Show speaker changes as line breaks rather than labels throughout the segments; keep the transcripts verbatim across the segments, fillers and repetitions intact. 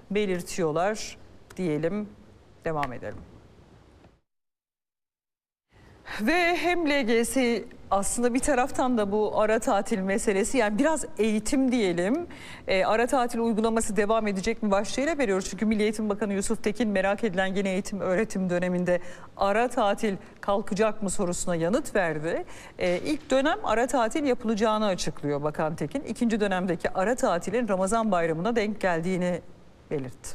belirtiyorlar diyelim, devam edelim. Ve hem L G S aslında bir taraftan da bu ara tatil meselesi, yani biraz eğitim diyelim. E, ara tatil uygulaması devam edecek mi başlığıyla veriyoruz. Çünkü Milli Eğitim Bakanı Yusuf Tekin merak edilen yeni eğitim öğretim döneminde ara tatil kalkacak mı sorusuna yanıt verdi. E, ilk dönem ara tatil yapılacağını açıklıyor Bakan Tekin. İkinci dönemdeki ara tatilin Ramazan Bayramı'na denk geldiğini belirtti.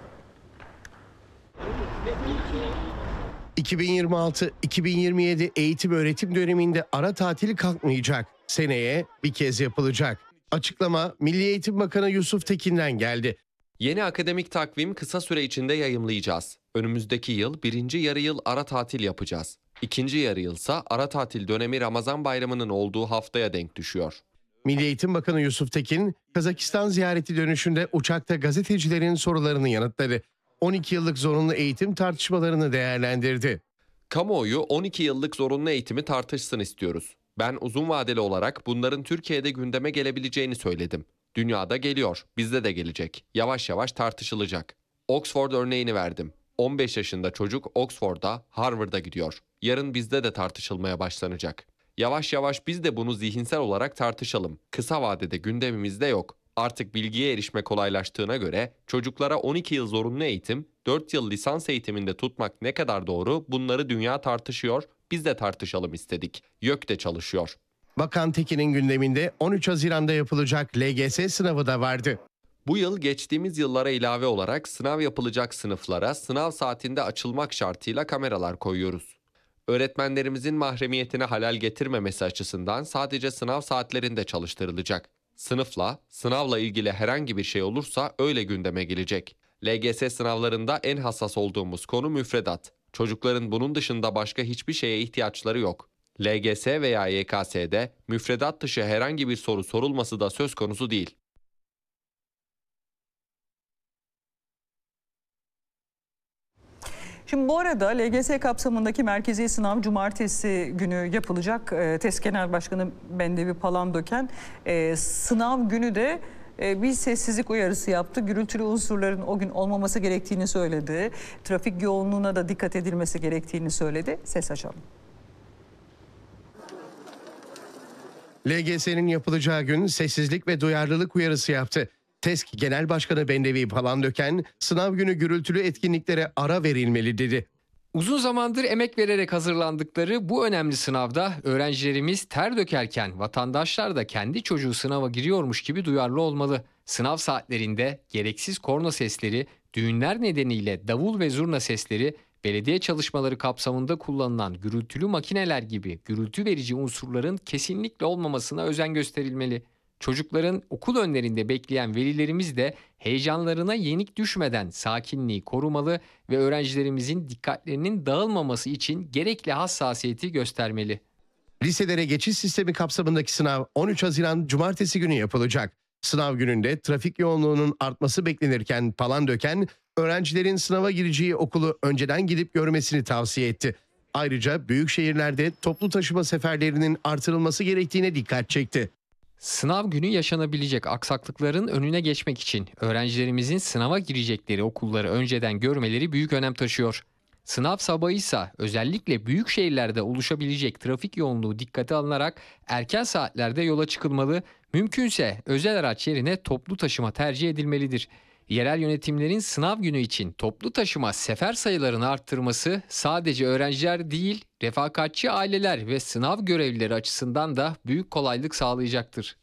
iki bin yirmi altı iki bin yirmi yedi eğitim öğretim döneminde ara tatili kalkmayacak. Seneye bir kez yapılacak. Açıklama Milli Eğitim Bakanı Yusuf Tekin'den geldi.
Yeni akademik takvim kısa süre içinde yayımlayacağız. Önümüzdeki yıl birinci yarı yıl ara tatil yapacağız. İkinci yarı yılsa ara tatil dönemi Ramazan Bayramı'nın olduğu haftaya denk düşüyor.
Milli Eğitim Bakanı Yusuf Tekin, Kazakistan ziyareti dönüşünde uçakta gazetecilerin sorularını yanıtladı. on iki yıllık zorunlu eğitim tartışmalarını değerlendirdi.
Kamuoyu on iki yıllık zorunlu eğitimi tartışsın istiyoruz. Ben uzun vadeli olarak bunların Türkiye'de gündeme gelebileceğini söyledim. Dünyada geliyor, bizde de gelecek. Yavaş yavaş tartışılacak. Oxford örneğini verdim. on beş yaşında çocuk Oxford'a, Harvard'a gidiyor. Yarın bizde de tartışılmaya başlanacak. Yavaş yavaş biz de bunu zihinsel olarak tartışalım. Kısa vadede gündemimizde yok. Artık bilgiye erişme kolaylaştığına göre çocuklara on iki yıl zorunlu eğitim, dört yıl lisans eğitiminde tutmak ne kadar doğru, bunları dünya tartışıyor, biz de tartışalım istedik. YÖK de çalışıyor.
Bakan Tekin'in gündeminde on üç Haziran'da yapılacak L G S sınavı da vardı.
Bu yıl geçtiğimiz yıllara ilave olarak sınav yapılacak sınıflara sınav saatinde açılmak şartıyla kameralar koyuyoruz. Öğretmenlerimizin mahremiyetine halel getirmemesi açısından sadece sınav saatlerinde çalıştırılacak. Sınıfla, sınavla ilgili herhangi bir şey olursa öyle gündeme gelecek. L G S sınavlarında en hassas olduğumuz konu müfredat. Çocukların bunun dışında başka hiçbir şeye ihtiyaçları yok. L G S veya Y K S'de müfredat dışı herhangi bir soru sorulması da söz konusu değil.
Şimdi bu arada L G S kapsamındaki merkezi sınav cumartesi günü yapılacak. E, TES Genel Başkanı Bendevi Palandöken e, sınav günü de e, bir sessizlik uyarısı yaptı. Gürültülü unsurların o gün olmaması gerektiğini söyledi. Trafik yoğunluğuna da dikkat edilmesi gerektiğini söyledi. Ses açalım.
L G S'nin yapılacağı gün sessizlik ve duyarlılık uyarısı yaptı. TESK Genel Başkanı Bendevi Palandöken, sınav günü gürültülü etkinliklere ara verilmeli dedi.
Uzun zamandır emek vererek hazırlandıkları bu önemli sınavda öğrencilerimiz ter dökerken vatandaşlar da kendi çocuğu sınava giriyormuş gibi duyarlı olmalı. Sınav saatlerinde gereksiz korna sesleri, düğünler nedeniyle davul ve zurna sesleri, belediye çalışmaları kapsamında kullanılan gürültülü makineler gibi gürültü verici unsurların kesinlikle olmamasına özen gösterilmeli. Çocukların okul önlerinde bekleyen velilerimiz de heyecanlarına yenik düşmeden sakinliği korumalı ve öğrencilerimizin dikkatlerinin dağılmaması için gerekli hassasiyeti göstermeli.
Liselere geçiş sistemi kapsamındaki sınav on üç Haziran Cumartesi günü yapılacak. Sınav gününde trafik yoğunluğunun artması beklenirken Palandöken, öğrencilerin sınava gireceği okulu önceden gidip görmesini tavsiye etti. Ayrıca büyük şehirlerde toplu taşıma seferlerinin artırılması gerektiğine dikkat çekti.
Sınav günü yaşanabilecek aksaklıkların önüne geçmek için öğrencilerimizin sınava girecekleri okulları önceden görmeleri büyük önem taşıyor. Sınav sabahıysa özellikle büyük şehirlerde oluşabilecek trafik yoğunluğu dikkate alınarak erken saatlerde yola çıkılmalı, mümkünse özel araç yerine toplu taşıma tercih edilmelidir. Yerel yönetimlerin sınav günü için toplu taşıma sefer sayılarını arttırması sadece öğrenciler değil, refakatçi aileler ve sınav görevlileri açısından da büyük kolaylık sağlayacaktır.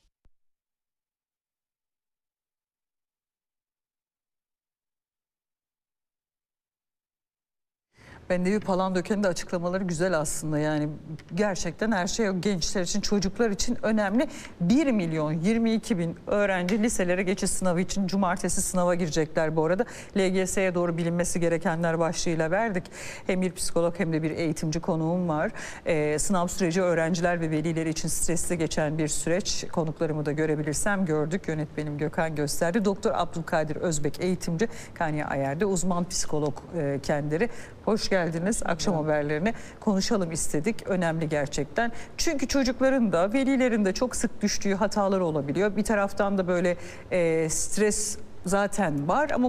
Bendevi Palandöken'in de açıklamaları güzel aslında, yani gerçekten her şey gençler için, çocuklar için önemli. bir milyon yirmi iki bin öğrenci liselere geçiş sınavı için cumartesi sınava girecekler bu arada. L G S'ye doğru bilinmesi gerekenler başlığıyla verdik. Hem bir psikolog hem de bir eğitimci konuğum var. Ee, sınav süreci öğrenciler ve velileri için stresli geçen bir süreç. Konuklarımı da görebilirsem gördük. Yönetmenim Gökhan gösterdi. Doktor Abdülkadir Özbek eğitimci, Kanya Ayer'de uzman psikolog e, kendileri. Hoş geldiniz. Akşam haberlerini konuşalım istedik. Önemli gerçekten. Çünkü çocukların da velilerin de çok sık düştüğü hatalar olabiliyor. Bir taraftan da böyle e, stres zaten var ama